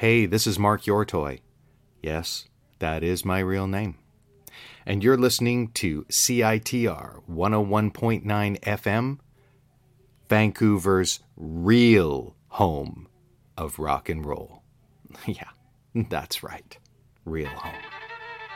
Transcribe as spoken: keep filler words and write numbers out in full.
Hey, this is Mark Yortoy. Yes, that is my real name. And you're listening to C I T R one oh one point nine F M, Vancouver's real home of rock and roll. Yeah, that's right. Real home.